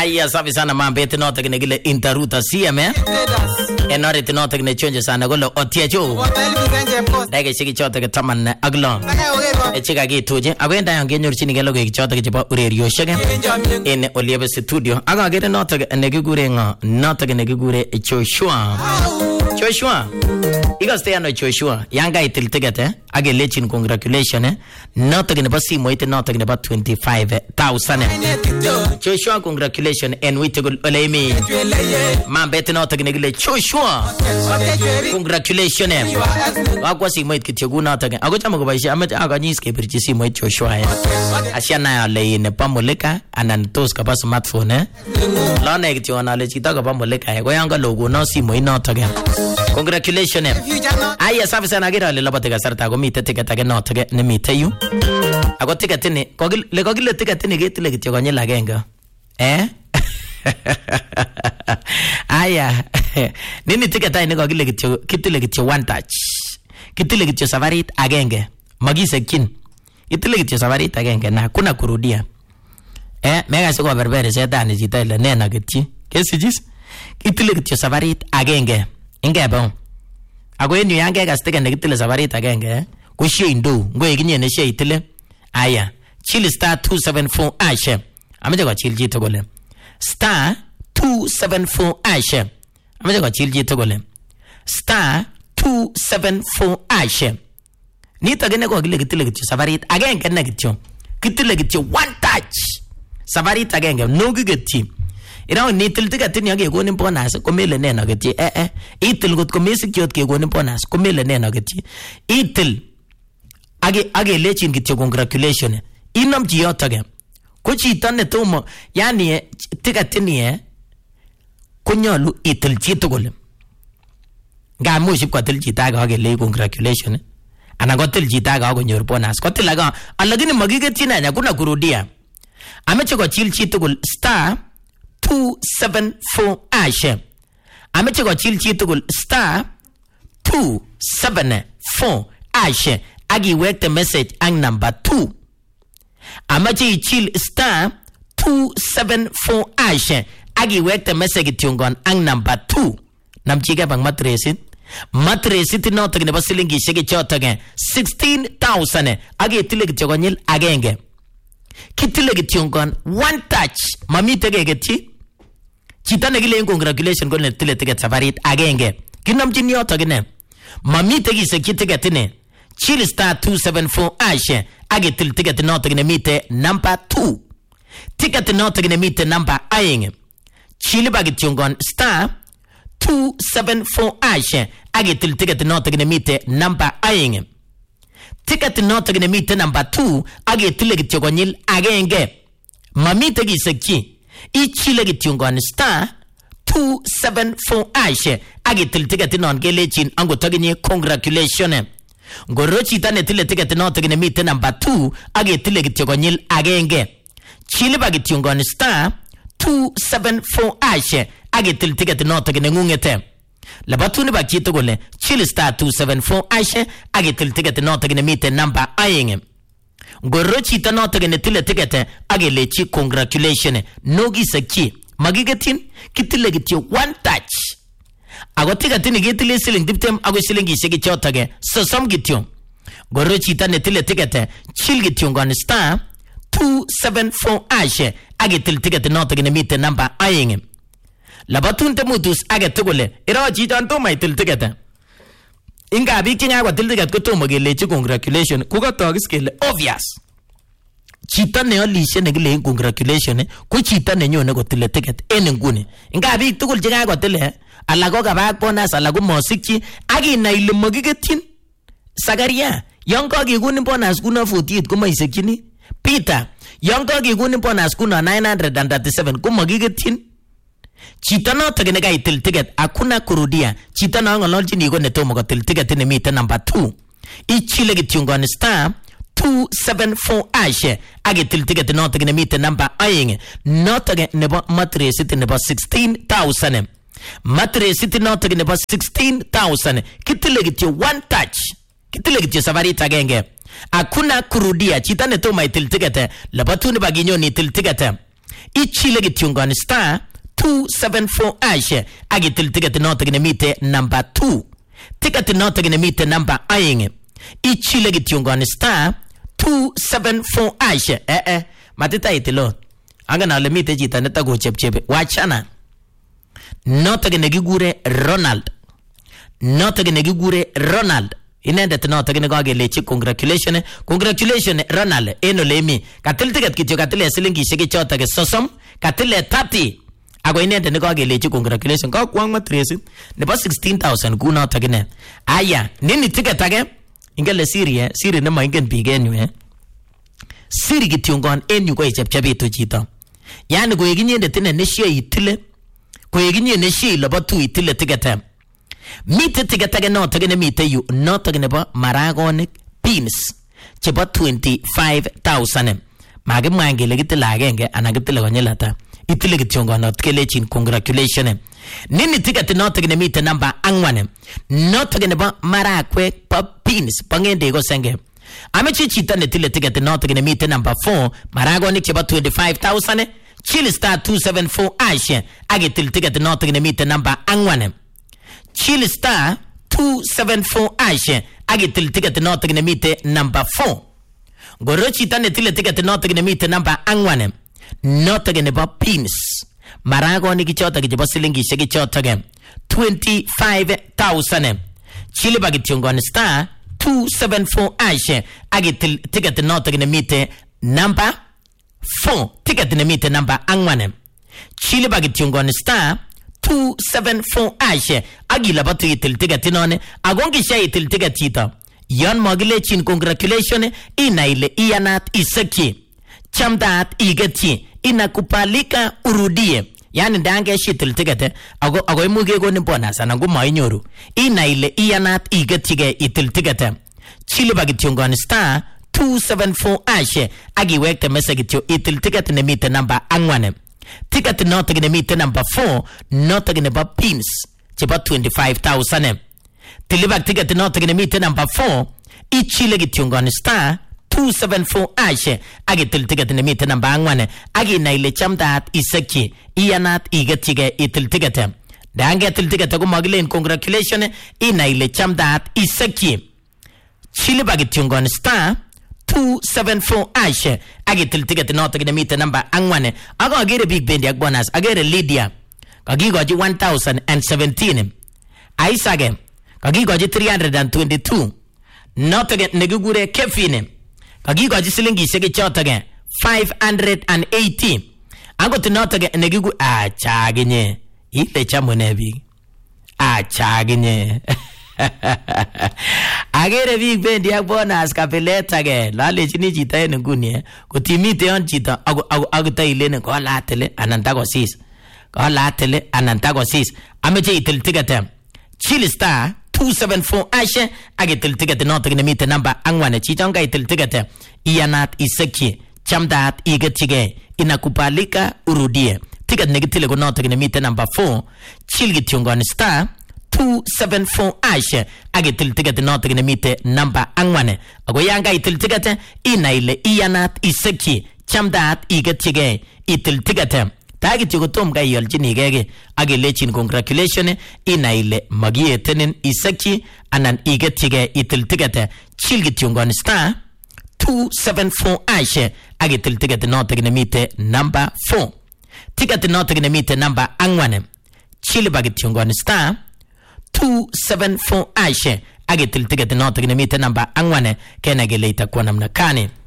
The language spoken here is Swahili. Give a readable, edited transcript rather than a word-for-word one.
Aya safi sana mambete noto kine gile Interruta CM enore tinoto kine chonje sana golo otiecho dage shiki choto ke taman aglon chika gituje agwenda yange nyorchini gelo ge choto ke chebo urerio shege en Oliebe studio aga gere noto ne gigure nga noto kine gigure Joshua igaste ano Joshua yanga itil tigete age lechin congratulations noto kine basi moite noto kine ba 25,000 Joshua congratulations en witegul olemi mambete noto kine gile Joshua congratulations akwa si moite kityogu noto kine ago chama go baisha aga nyiske birchi si moite Joshua asiana ale ne pamoleka anan tos ka bas smartphone lana kityo na le chita ka pamoleka go yanga logo no si moite noto kine congratulations aya safi sana gira le labate ga sarta go mite ticket ga noto kine ne mite yu ago ticket ni kogile ticket ni getile kityo go nyela genga aya nini ticket ay ne kogile kitile kityo one touch kitile kityo safarit agenge magisekin itile kityo safarit agenge na kuna kurudia mega siko berbere setani chita ile nena kityi kesijis kitile kityo safarit agenge ingebo ago enyu yange ga stick ne kitile safarit agenge ko shey ndo ngo eginye ne shey itile aya chill star 274 ashe amaje ko chill jito gole star 274 ashe amaje ko chill jito gole star 274 ashe nita gene ko gile kitile kityo safarit agenge ne kityo kitile kityo one touch safarit agenge no gigeti ira ni til tiga tin yage go ni bonus ko mele ne na geti itil got ko mesik yot ke go ni bonus ko mele ne na geti itil age lechin kityo congratulations inam ji yotage ko chita ne tomo yani tiga tin ko nyolu itil chito gole ga muship ko til chita ga age le congratulations ana go til chita ga go nyor bonus ko til ga alagini magigeti na nya kuna kurudia ameche ko chil chito gol star 274 ashe ameche ko chil chito gol star 274 ashe agi wek the message ang number 2 amache chil star 274 ashe agi wek the message tiongon ang number 2 namchige bang matresit no tgne basilingi shege chotage 16,000 agi tileg chogonyil agenge kitile tiongon one touch mami tege geti chita ne gile congratulations gol ne tile tege safarit agenge kinamjini yotage ne mami tege se kitege tine chill star 274 ashe age til ticket no tgne mite number 2 ticket no tgne mite number ayenge chill bagi tiongon star 274 ashe age til ticket no tgne mite number ayenge ticket no tgne mite number 2 age til tiongonil agenge mami tege sekki i chill tiongon star 274 ashe age til ticket non gelechin ango tgne congratulations ngoro chita ne tile ticket no tgne mite number 2 age tile kitogonyil agenge chili bagi tiongon star 274 ashe age tile ticket no tgne ngungete labatuni ba chito gole chili star 274 ashe age tile ticket no tgne mite number ayenge ngoro chita no tgne tile ticket age lechi congratulations nogi seki magigetin kitile kityo one touch agotiga tini getile siling diptem ago silingi shegi chotage sosom gityo goro chita ne tile tigete chil gityo ngon star 274 ashe age til tigete no tagene mite number ayenge labatunte mutus age tugule ira chita to mai til tigete inga bi kinya go til tigete ko to magele chi congratulations ku ga tagis kele obvious chita ne alishe ne gile congratulations ku chita ne nyone go tile tigete enengune inga bi tugul jiga go tile alago gaba bonus alago mosikchi agi na ile magigetin sagaria yonko gigunin bonus kuna 48 kuma isekini Peter yonko gigunin bonus kuna 937 kuma gigetin chitano tagene ga itil ticket akuna kurudia chitano ngololji ni go netomo go til ticket ne mita number 2 ichile gitungon star 274 ashe age til ticket no tagene mita number ayenge no tagene nebo matre sit nebo 16,000 matre city no tagine ba 16,000 kitile gityo one touch kitile gityo savari tagenge akuna kurudia chitane to mai til tigete labatuni baginyo ni til tigete ichile kityongon star 274 ash agitil ticket notok nemite number 2 ticket notok nemite number 2 ichile kityongon star 274 ash matita itilo angana ale mite chita netako chepchepe wachana notok nekigure Ronald inendet notok nekakelechi congratulations Ronald eno lemi katil ticket kityo katile silingishek chotok 30 katile 30 ako inendet nekakelechi congratulations kakwang matresit nebo 16,000 kunotok ine aya nini ticket age ingele siri nemaingen biik enyu siri kityongon enyu ko ichepchepitu chito yani koekinyendet ine neshie itile koekinye neshie lobo tu itile ticket mite ticket age notok nemite yu notok nebo maragonik beans chebo 25,000 makimwa ngele kitile agenge anan kitile konyil ata itile kityongonot kelechin congratulations nini ticket notok nemite number 4 notok nebo marakwek po beans po ngendek ko senge ameche chito netile ticket notok nemite number 4 maragonik chebo 25,000 chill star 274 ash agitil ticket notok nemite number 4 chill star 274 ash agitil ticket notok nemite number 4 goro chito netile ticket notok nemite number 4 notok nebo beans maragonik chotok chebo silingishek chotok 25,000 chili bagityongon star 274 ash agitil ticket notok nemite number 4 ticket nemite number 4 chili bagityongon star 274 ash agilabatu itil ticket inone agongisha itil ticket chito yon mogilechin congratulations inaile iyanat iseki chamdat igetchi inakubalika urudie yani ndange shitil ticket ago imuge konin bonus anan ko mainyoru inaile iyanat igetchige itil ticket chili bagityongon star 274 ash agiwekte message kityo itil ticket nemite number 4 ticket notok nemite number 4 notok nebo beans chebo 25,000 tilibak ticket notok nemite number 4 ichile kityongon star 274 ash agitil ticket nemite number 4 aginaile chamdat isekchi iyanat igetchige itil ticket dange til ticket ko magilen congratulations inaile chamdat isekchi chile bagityongon star 274 ash agitil ticket notok nemite number 4 ako agere big bendi ak bonus agere Lydia kagigoji 1,017 Aisage kagigoji 322 notok negigure Kevin kagigoji silingishek chotok 580 angot notok negigu achaginye ile chamune biik achaginye agere biik bendi ak bonus kabilet age lalechini chito en nguni kotimite yon chito agutailen kolatele anan takosis ameche itil ticket chill star 274 ash agitil ticket notok nemite number 4 chichon ka itil ticket iyanat isekchi chamdat igetchige inakubalika urudie ticket negitile ko notok nemite number 4 chill kityongon star 274 ash agitil ticket notok nemite number 4 ago yanga itil ticket inaile iyanat isekchi chamdat igetchige itil ticket tagit yokotom ga iyolchinigege agelechin congratulations inaile magietenin isekchi anan igetchige itil ticket chill kityongon star 274 ash agitil ticket notok nemite number 4 ticket notok nemite number 4 chill bagityongon star 274 ash agitil ticket notok nemite number 4 kenagele itakuwa namna kani